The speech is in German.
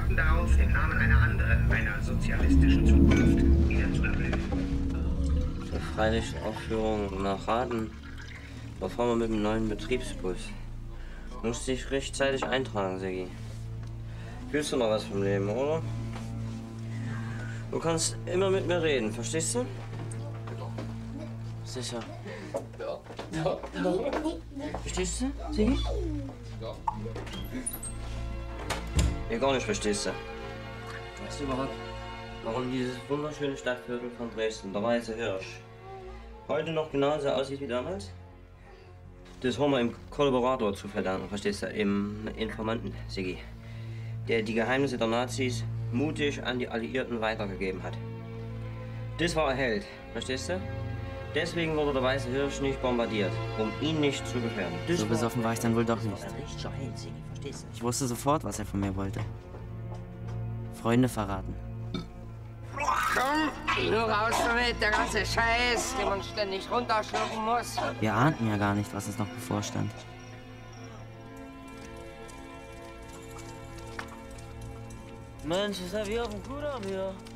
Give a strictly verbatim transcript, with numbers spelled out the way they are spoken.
warten darauf, im Namen einer anderen, einer sozialistischen Zukunft wieder zu erblühen. Für Freilichtaufführung nach Raden. Da fahren wir mit dem neuen Betriebsbus. Musst dich rechtzeitig eintragen, Sigi. Willst du noch was vom Leben, oder? Du kannst immer mit mir reden, verstehst du? Sicher. Ja. Ja. Verstehst du, Sigi? Ja. Ja, gar nicht verstehst du. Weißt du überhaupt, warum dieses wunderschöne Stadtviertel von Dresden, der Weiße Hirsch, heute noch genauso aussieht wie damals? Das haben wir im Kollaborator zu verdanken, verstehst du? Im Informanten, Sigi. Der die Geheimnisse der Nazis mutig an die Alliierten weitergegeben hat. Das war ein Held, verstehst du? Deswegen wurde der Weiße Hirsch nicht bombardiert, um ihn nicht zu gefährden. Das So besoffen war ich dann wohl doch nicht. ein richtiger Held, Sigi, verstehst du? Ich wusste sofort, was er von mir wollte. Freunde verraten. Komm, nur raus damit, der ganze Scheiß, den man ständig runterschlucken muss. Wir ahnten ja gar nicht, was uns noch bevorstand. Mensch, ist ja wie auf dem Kudamm hier.